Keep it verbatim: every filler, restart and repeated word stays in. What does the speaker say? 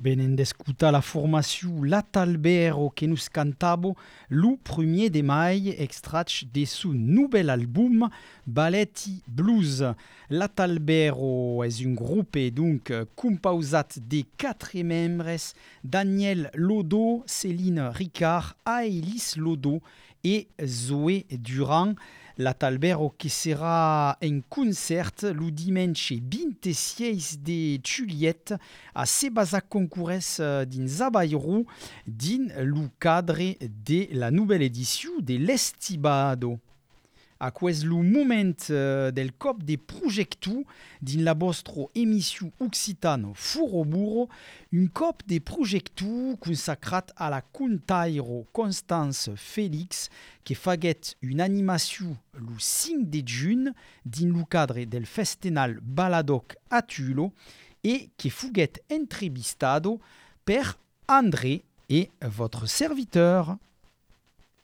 Venendo escutar la formació L'Atalbero que nos cantavo lo premier de mai extrat de su nouvel album Balletti Blues. L'Atalbero és un groupe donc composat de quatre membres, Daniel Lodo, Céline Ricard, Aélis Lodo et Zoé Durand. L'Atalbero que sera en concert le dimanche vingt-six de juillet a Sebasa Concours dins Zabairou dins le cadre de la nouvelle édition de l'Estibado. Aquest le moment uh, del cop de projectu din la vostra emissió occitano Furoburo, un cop de projectu consacrat a la contaire Constance Félix que faguet une animació le cinc de juny din le cadre del Festival Baladoc a Tulo et que fuguet entrevistado per André et votre serviteur.